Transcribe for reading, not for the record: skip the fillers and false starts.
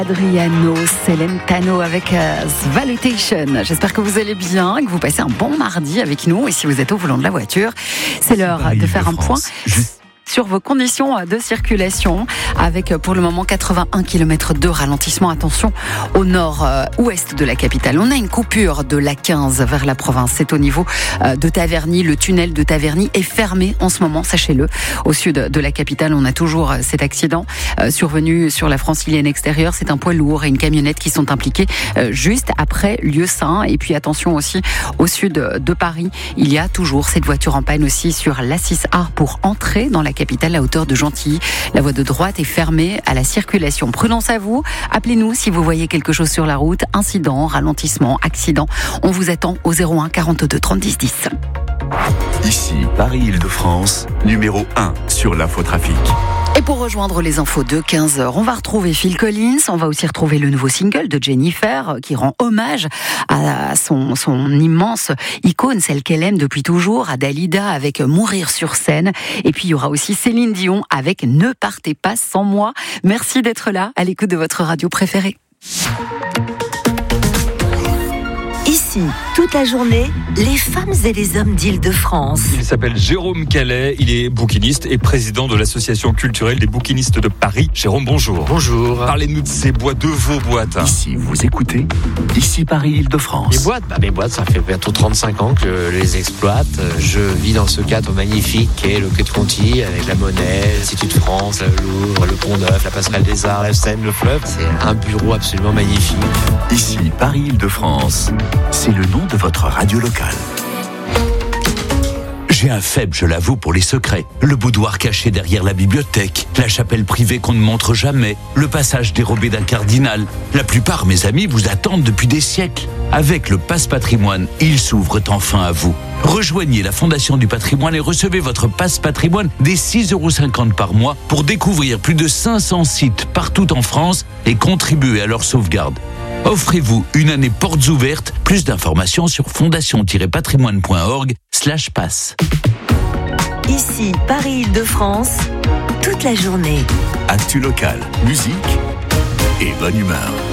Adriano Celentano avec Valutation. J'espère que vous allez bien, que vous passez un bon mardi avec nous. Et si vous êtes au volant de la voiture, c'est l'heure de faire un point sur vos conditions de circulation avec pour le moment 81 km de ralentissement. Attention au nord-ouest de la capitale. On a une coupure de l'A15 vers la province. C'est au niveau de Taverny. Le tunnel de Taverny est fermé en ce moment, sachez-le. Au sud de la capitale, on a toujours cet accident survenu sur la francilienne extérieure. C'est un poids lourd et une camionnette qui sont impliqués juste après Lieu-Saint. Et puis attention aussi au sud de Paris. Il y a toujours cette voiture en panne aussi sur l'A6A pour entrer dans la capitale à hauteur de Gentilly. La voie de droite est fermée à la circulation. Prudence à vous. Appelez-nous si vous voyez quelque chose sur la route. Incident, ralentissement, accident. On vous attend au 01 42 30 10 10. Ici, Paris-Île-de-France, numéro 1 sur l'infotrafic. Et pour rejoindre les infos de 15h, on va retrouver Phil Collins, on va aussi retrouver le nouveau single de Jennifer qui rend hommage à son immense icône, celle qu'elle aime depuis toujours, à Dalida avec Mourir sur scène. Et puis il y aura aussi Céline Dion avec Ne partez pas sans moi. Merci d'être là à l'écoute de votre radio préférée. Ici, toute la journée, les femmes et les hommes d'Île-de-France. Il s'appelle Jérôme Calais, il est bouquiniste et président de l'association culturelle des bouquinistes de Paris. Jérôme, bonjour. Bonjour. Parlez-nous de ces boîtes, de vos boîtes. Ici, vous écoutez, ici Paris-Île-de-France. Mes boîtes, ça fait bientôt 35 ans que je les exploite. Je vis dans ce cadre magnifique qu'est le Quai de Conti, avec la Monnaie, l'Institut de France, le Louvre, le Pont Neuf, la Passerelle des Arts, la Seine, le fleuve. C'est un bureau absolument magnifique. Ici Paris-Île-de-France, c'est le nom de votre radio locale. J'ai un faible, je l'avoue, pour les secrets. Le boudoir caché derrière la bibliothèque, la chapelle privée qu'on ne montre jamais, le passage dérobé d'un cardinal. La plupart, mes amis, vous attendent depuis des siècles. Avec le Pass Patrimoine, ils s'ouvrent enfin à vous. Rejoignez la Fondation du Patrimoine et recevez votre Pass Patrimoine dès 6,50 € par mois pour découvrir plus de 500 sites partout en France et contribuer à leur sauvegarde. Offrez-vous une année portes ouvertes. Plus d'informations sur fondation-patrimoine.org/pass. Ici, Paris-Île-de-France, toute la journée. Actu locale, musique et bonne humeur.